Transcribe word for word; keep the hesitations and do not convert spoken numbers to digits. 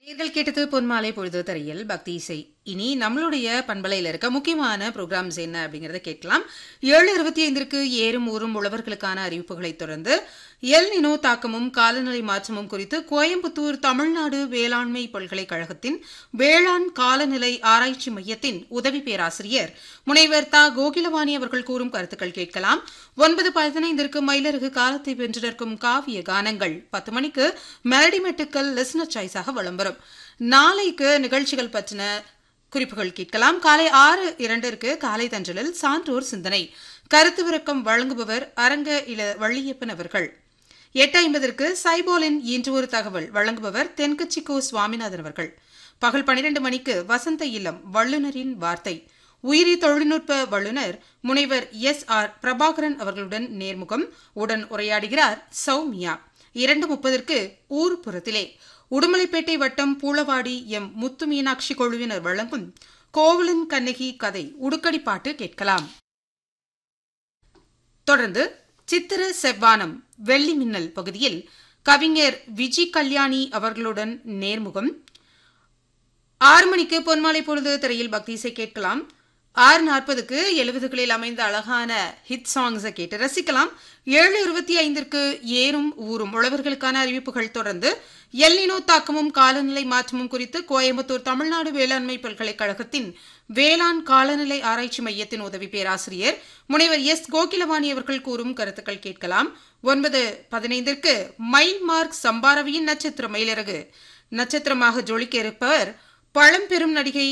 நேர்கள் கேட்டது பொன்மாலை பொழுது தரையில் பக்தி இசை. இனி நம்மளுடைய பண்பலையில் இருக்க முக்கியமான ப்ரோக்ராம்ஸ் என்ன அப்படிங்கறத கேட்கலாம். ஏழு இருபத்தி ஐந்திற்கு ஏறும் ஊரும் உழவர்களுக்கான அறிவிப்புகளை தொடர்ந்து எல் நினோ தாக்கமும் காலநிலை மாற்றமும் குறித்து கோயம்புத்தூர் தமிழ்நாடு வேளாண்மை பல்கலைக்கழகத்தின் வேளாண் காலநிலை ஆராய்ச்சி மையத்தின் உதவி பேராசிரியர் முனைவர் தா கோகிலவாணி அவர்கள் கூறும் கருத்துக்கள் கேட்கலாம். ஒன்பது பதினைந்திற்கு மயிலருகு காலத்தை வென்று நிற்கும் காவிய கானங்கள். பத்து மணிக்கு மெலடி மெட்டுக்கள் லிஸ்னர் சாய்ஸாக விளம்பரம். நாளைக்கு நிகழ்ச்சிகள் பற்றின குறிப்புகள் கேட்கலாம். காலை ஆறு இரண்டிற்கு காலை தன்றலில் சான்றோர் சிந்தனை கருத்து விளக்கம் வழங்குபவர் அரங்க இள வள்ளியப்பன் அவர்கள். எட்டு ஐம்பதற்கு சைபோலின் இன்று ஒரு தகவல் வழங்குபவர் தென்கட்சிக்கோ சுவாமிநாதன் அவர்கள். பகல் பனிரெண்டு மணிக்கு வசந்த இல்லம் வல்லுநரின் வார்த்தை உயிரி தொழில்நுட்ப வல்லுநர் முனைவர் எஸ் ஆர் பிரபாகரன் அவர்களுடன் நேர்முகம். உடன் உரையாடுகிறார் சௌமியா. இரண்டு முப்பதற்கு ஊர்புறத்திலே உடுமலைப்பேட்டை வட்டம் பூளவாடி எம் முத்து மீனாட்சி குழுவினர் வழங்கும் கோவலன் கண்ணகி கதை உடுக்கடி பாட்டு கேட்கலாம். தொடர்ந்து சித்திர செவ்வானம் வெள்ளி மின்னல் பகுதியில் கவிஞர் விஜி கல்யாணி அவர்களுடன் நேர்முகம். ஆறு மணிக்கு பொன்மாலை பொழுது திரையில் பக்தி இசை கேட்கலாம். ஆறு நாற்பதுக்கு எழுபதுகளில் அமைந்த அழகான ஹிட் சாங்ஸை கேட்டு ரசிக்கலாம். ஏழு இருபத்தி ஐந்திற்கு ஏறும் ஊரும் உழவர்களுக்கான அறிவிப்புகள் தொடர்ந்து எல்லினோ தாக்கமும் காலநிலை மாற்றமும் குறித்து கோயம்புத்தூர் தமிழ்நாடு வேளாண்மை பல்கலைக்கழகத்தின் வேளாண் காலநிலை ஆராய்ச்சி மையத்தின் உதவி பேராசிரியர் முனைவர் எஸ் கோகிலவாணி அவர்கள் கூறும் கருத்துக்கள் கேட்கலாம். ஒன்பது பதினைந்திற்கு மைல் மார்க் சம்பாரவியின் நட்சத்திர மயிலரகு நட்சத்திரமாக ஜொலிக்க இருப்பவர் பழம்பெரும் நடிகை